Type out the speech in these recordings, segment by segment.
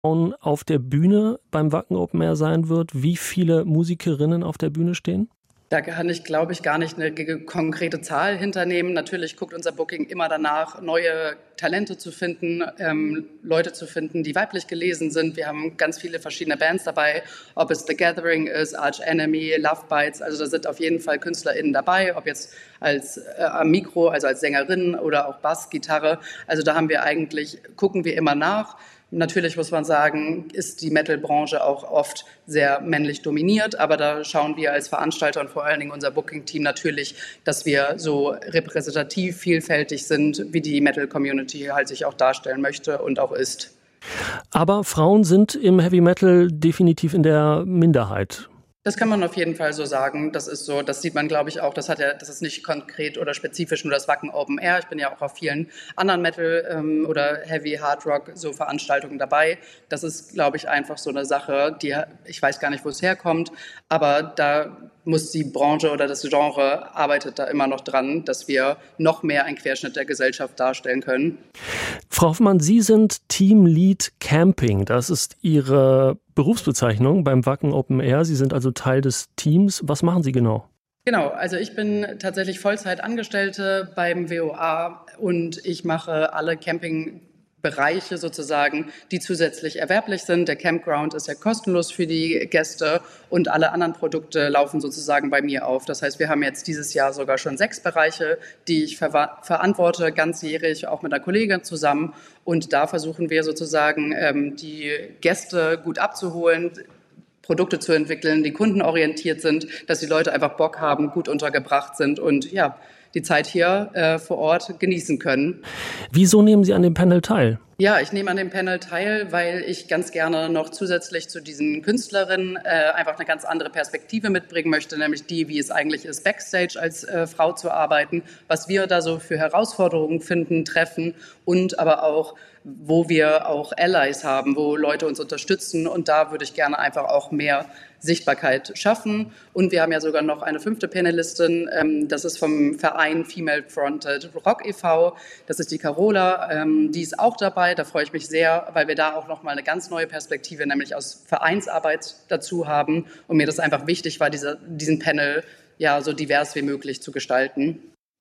Frauen auf der Bühne beim Wacken Open Air sein wird, wie viele Musikerinnen auf der Bühne stehen? Da kann ich, glaube ich, gar nicht eine konkrete Zahl hinternehmen. Natürlich guckt unser Booking immer danach, neue Talente zu finden, Leute zu finden, die weiblich gelesen sind. Wir haben ganz viele verschiedene Bands dabei, ob es The Gathering ist, Arch Enemy, Love Bites. Also da sind auf jeden Fall KünstlerInnen dabei, ob jetzt als am Mikro, also als Sängerin oder auch Bass, Gitarre. Also da gucken wir immer nach. Natürlich muss man sagen, ist die Metal-Branche auch oft sehr männlich dominiert, aber da schauen wir als Veranstalter und vor allen Dingen unser Booking-Team natürlich, dass wir so repräsentativ, vielfältig sind, wie die Metal-Community halt sich auch darstellen möchte und auch ist. Aber Frauen sind im Heavy Metal definitiv in der Minderheit. Das kann man auf jeden Fall so sagen. Das ist so, das sieht man, glaube ich, auch. Das ist nicht konkret oder spezifisch nur das Wacken Open Air. Ich bin ja auch auf vielen anderen Metal- oder Heavy Hard Rock so Veranstaltungen dabei. Das ist, glaube ich, einfach so eine Sache, ich weiß gar nicht, wo es herkommt, aber da muss die Branche oder das Genre arbeitet da immer noch dran, dass wir noch mehr einen Querschnitt der Gesellschaft darstellen können. Frau Hoffmann, Sie sind Teamlead Camping. Das ist Ihre Berufsbezeichnung beim Wacken Open Air. Sie sind also Teil des Teams. Was machen Sie genau? Genau, also ich bin tatsächlich Vollzeitangestellte beim WOA und ich mache alle Campingbereiche sozusagen, die zusätzlich erwerblich sind. Der Campground ist ja kostenlos für die Gäste und alle anderen Produkte laufen sozusagen bei mir auf. Das heißt, wir haben jetzt dieses Jahr sogar schon 6 Bereiche, die ich verantworte, ganzjährig, auch mit einer Kollegin zusammen. Und da versuchen wir sozusagen, die Gäste gut abzuholen, Produkte zu entwickeln, die kundenorientiert sind, dass die Leute einfach Bock haben, gut untergebracht sind und ja, die Zeit hier vor Ort genießen können. Wieso nehmen Sie an dem Panel teil? Ja, ich nehme an dem Panel teil, weil ich ganz gerne noch zusätzlich zu diesen Künstlerinnen einfach eine ganz andere Perspektive mitbringen möchte, nämlich die, wie es eigentlich ist, Backstage als Frau zu arbeiten, was wir da so für Herausforderungen finden, treffen und aber auch, wo wir auch Allies haben, wo Leute uns unterstützen und da würde ich gerne einfach auch mehr Sichtbarkeit schaffen. Und wir haben ja sogar noch eine 5. Panelistin, das ist vom Verein Female Fronted Rock e.V., das ist die Carola, die ist auch dabei, da freue ich mich sehr, weil wir da auch nochmal eine ganz neue Perspektive, nämlich aus Vereinsarbeit dazu haben und mir das einfach wichtig war, diesen Panel ja so divers wie möglich zu gestalten.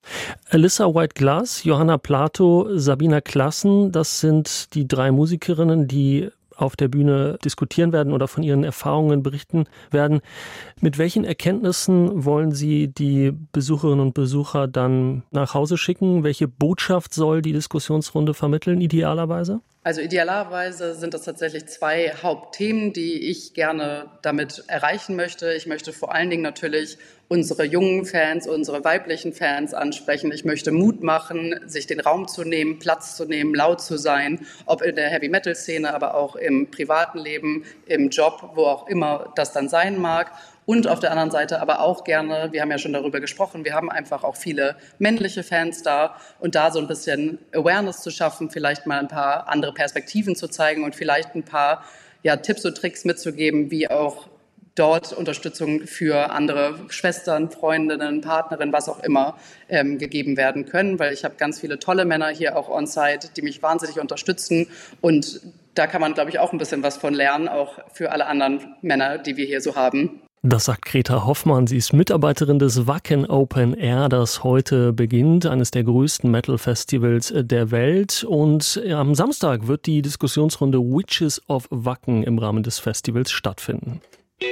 Alyssa White-Glass, Johanna Plato, Sabina Klassen, das sind die 3 Musikerinnen, die auf der Bühne diskutieren werden oder von ihren Erfahrungen berichten werden. Mit welchen Erkenntnissen wollen Sie die Besucherinnen und Besucher dann nach Hause schicken? Welche Botschaft soll die Diskussionsrunde vermitteln, idealerweise? Also idealerweise sind das tatsächlich 2 Hauptthemen, die ich gerne damit erreichen möchte. Ich möchte vor allen Dingen natürlich unsere jungen Fans, unsere weiblichen Fans ansprechen. Ich möchte Mut machen, sich den Raum zu nehmen, Platz zu nehmen, laut zu sein, ob in der Heavy-Metal-Szene, aber auch im privaten Leben, im Job, wo auch immer das dann sein mag. Und auf der anderen Seite aber auch gerne, wir haben ja schon darüber gesprochen, wir haben einfach auch viele männliche Fans da und da so ein bisschen Awareness zu schaffen, vielleicht mal ein paar andere Perspektiven zu zeigen und vielleicht ein paar Tipps und Tricks mitzugeben, wie auch dort Unterstützung für andere Schwestern, Freundinnen, Partnerinnen, was auch immer gegeben werden können, weil ich habe ganz viele tolle Männer hier auch on-site, die mich wahnsinnig unterstützen und da kann man, glaube ich, auch ein bisschen was von lernen, auch für alle anderen Männer, die wir hier so haben. Das sagt Greta Hoffmann. Sie ist Mitarbeiterin des Wacken Open Air, das heute beginnt, eines der größten Metal-Festivals der Welt. Und am Samstag wird die Diskussionsrunde Witches of Wacken im Rahmen des Festivals stattfinden.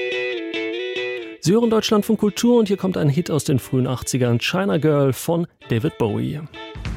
Sie hören Deutschlandfunk Kultur und hier kommt ein Hit aus den frühen 80ern, China Girl von David Bowie.